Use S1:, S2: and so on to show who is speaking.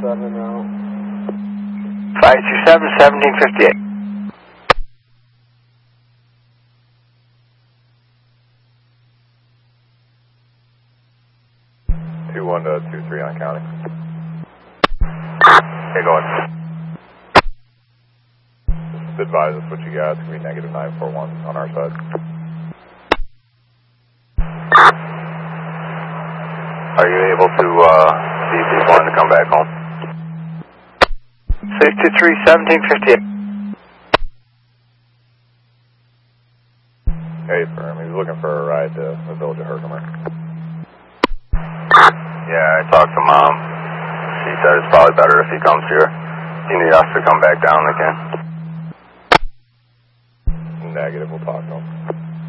S1: 7 now.
S2: 527, 1758.
S3: 21 to 23 on county. Okay, go ahead. Just advise us what you got. It's going to be negative 941 on our side. Are you able to see if he's wanting to come back home?
S2: 623, 1758.
S3: Hey, firm. He's looking for a ride to the village of Herkimer. Yeah, I talked to Mom. She said it's probably better if he comes here. If you need us to come back down, they can. Negative, we'll talk to him.